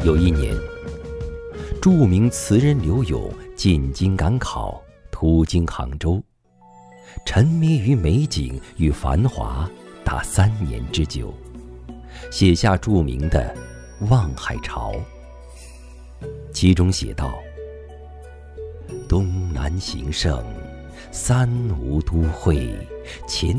有一年，著名词人刘永进京赶考，途经杭州，沉迷于美景与繁华达3年之久，写下著名的《望海潮》。其中写道：东南形胜，三吴都会，前